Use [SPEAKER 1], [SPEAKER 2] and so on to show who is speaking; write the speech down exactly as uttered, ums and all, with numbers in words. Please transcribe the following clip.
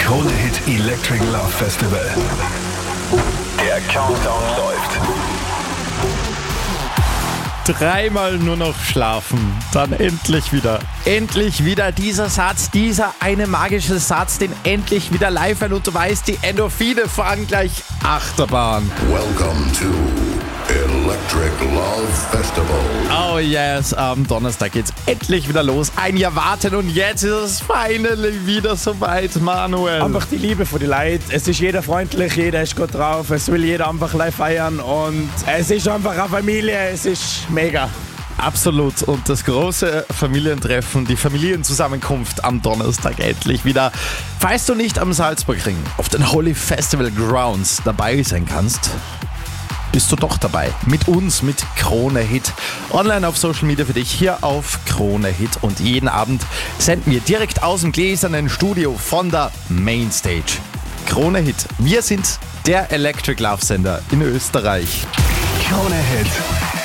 [SPEAKER 1] Krone Hit Electric Love Festival. Der Countdown läuft.
[SPEAKER 2] Dreimal nur noch schlafen, dann endlich wieder. Endlich wieder dieser Satz, dieser eine magische Satz, den endlich wieder live hören und du weißt, die Endorphine fahren gleich Achterbahn.
[SPEAKER 3] Welcome to Electric Love Festival.
[SPEAKER 2] Oh yes, am Donnerstag geht's endlich wieder los. Ein Jahr warten und jetzt ist es finally wieder soweit, Manuel.
[SPEAKER 4] Einfach die Liebe für die Leute. Es ist jeder freundlich, jeder ist gut drauf. Es will jeder einfach live feiern und es ist einfach eine Familie. Es ist mega.
[SPEAKER 2] Absolut. Und das große Familientreffen, die Familienzusammenkunft am Donnerstag endlich wieder. Falls du nicht am Salzburgring auf den Holy Festival Grounds dabei sein kannst, bist du doch dabei. Mit uns, mit Krone Hit. Online auf Social Media für dich, hier auf Krone Hit. Und jeden Abend senden wir direkt aus dem gläsernen Studio von der Mainstage. Krone Hit. Wir sind der Electric Love Sender in Österreich.
[SPEAKER 1] Krone Hit.